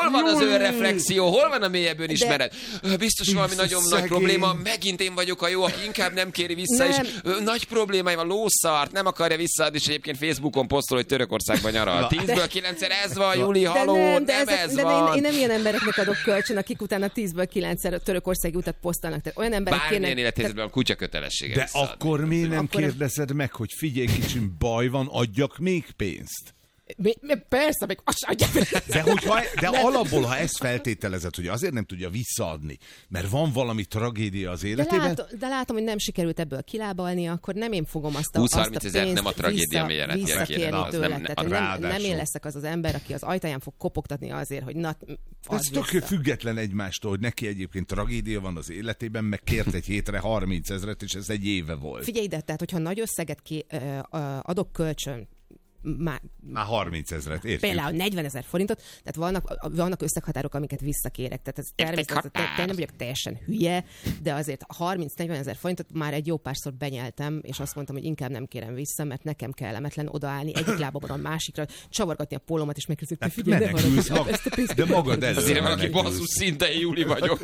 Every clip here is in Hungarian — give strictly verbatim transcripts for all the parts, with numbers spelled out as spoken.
hol van az önreflexió, hol van a mélyebb önismeret? De... Biztos valami nagyon szegény. Nagy probléma, megint én vagyok a jó, aki inkább nem kéri vissza, nem. És ö, nagy problémája van, lószart, nem akarja visszaadni, és egyébként Facebookon posztol, hogy Törökországban nyaral. Tízből kilencszer ez van, Juli, haló, de nem, nem, de nem ezek, ez de van. Én, én nem ilyen embereknek adok kölcsön, akik utána tízből kilencszer törökországi utat posztolnak. Tehát olyan emberek bármilyen kéne... élethelyzetben a kutya kötelessége. De visszaadni. akkor miért nem Akkor... kérdezed meg, hogy figyelj kicsim, baj van, adjak még pénzt? Mi, mi, persze, még azt adja. De, hogyha, de alapból, ha ezt feltételezed, hogy azért nem tudja visszaadni, mert van valami tragédia az életében. De látom, de látom, hogy nem sikerült ebből kilábalni, akkor nem én fogom azt a, húsz-harminc azt a pénzt nem a tragédia vissza, visszakérni tőle. Nem, Tehát nem, nem én leszek az az ember, aki az ajtaján fog kopogtatni azért, hogy na, ez tök független egymástól, hogy neki egyébként tragédia van az életében, meg kért egy hétre harminc ezret, és ez egy éve volt. Figyelj ide, tehát hogyha nagy összeget ki, ö, ö, adok kölcsön, Már, Már harminc ezret, értjük. Például negyvenezer forintot, tehát vannak, vannak összeghatárok, amiket visszakérek. Tehát ez természetesen te, nem vagyok teljesen hülye, de azért harminc-negyvenezer forintot már egy jó párszor benyeltem, és azt mondtam, hogy inkább nem kérem vissza, mert nekem kellemetlen odaállni egyik lábamon a másikra, csavargatni a pólómat, és megkérdezni, hogy figyelj, ne menekülsz mag- ezt a pénzt. De magad előtt. Azért valaki basszus, szinte én Júli vagyok.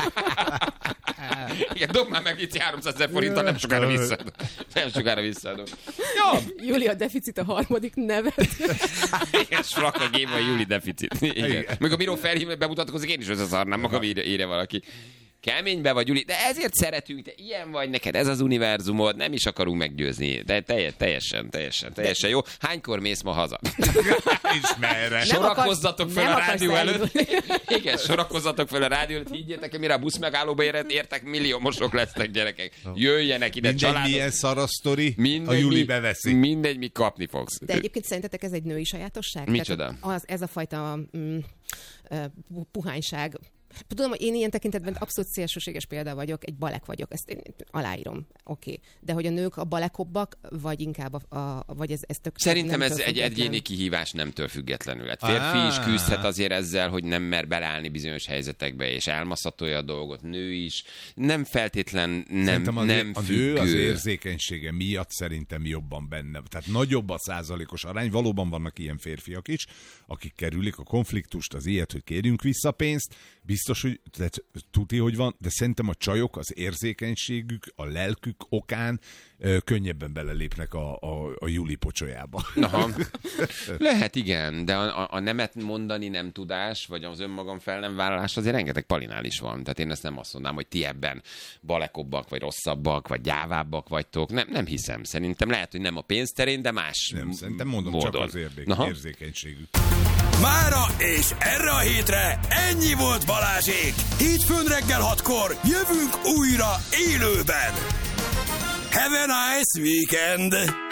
Igen, dob már meg itt háromszázezer forinttal, nem sokára visszaadom. Nem sokára visszaadom. Jó. Júli a deficit a harmadik nevet. Igen, frak a géma, Júli deficit. Igen. Igen. Még a bíró felhív, bemutatkozik, én is összeszarnám magam, írja, írja valaki. Keménybe vagy, Júli, de ezért szeretünk, te ilyen vagy, neked ez az univerzumod, nem is akarunk meggyőzni. De teljes, teljesen, teljesen, teljesen jó. Hánykor mész ma haza? És merre? Sorakozzatok fel a rádió előtt. Előtt. Igen, sorakozzatok fel a rádió előtt. Higgyétek, mire a buszmegállóba értek, milliómosok lesznek, gyerekek. Jöjjenek ide, mindegy, családok. milyen szarasztori, mindegy, a Júli mi, beveszi. Mindegy, mi kapni fogsz. De egyébként szerintetek ez egy női sajátosság? Micsoda? Tehát az, ez a fajta mm, puhányság. Tudom, hogy én ilyen tekintetben abszolút szélsőséges példa vagyok, egy balek vagyok, ezt én aláírom, oké. Okay. De hogy a nők a balekobbak, vagy inkább a, a vagy ez, ez tök... Szerintem ez egy egyéni kihívás nemtől függetlenül. Hát férfi ah. is küzdhet azért ezzel, hogy nem mer belállni bizonyos helyzetekbe, és elmaszatolja a dolgot, nő is. Nem feltétlen nem, a nem a függő. nő az érzékenysége miatt szerintem jobban benne. Tehát nagyobb a százalékos arány, valóban vannak ilyen férfiak is, akik kerülik a konfliktust, az ilyet, hogy kérjünk vissza pénzt. Biztos, hogy tehát, tuti, hogy van, de szerintem a csajok az érzékenységük, a lelkük okán ö, könnyebben belelépnek a, a, a Júli pocsolyába. Aha. Lehet, igen, de a, a nemet mondani nem tudás, vagy az önmagam fel nem vállalás azért rengeteg palinál is van. Tehát én ezt nem azt mondanám, hogy ti ebben balekobbak, vagy rosszabbak, vagy gyávábbak vagytok. Nem, nem hiszem. Szerintem lehet, hogy nem a pénzterén, de más Nem, szerintem mondom, módon. csak az érdek, érzékenységük. Mára és erre a hétre ennyi volt Balázsék. Hétfőn reggel hatkor jövünk újra élőben. Have a nice weekend!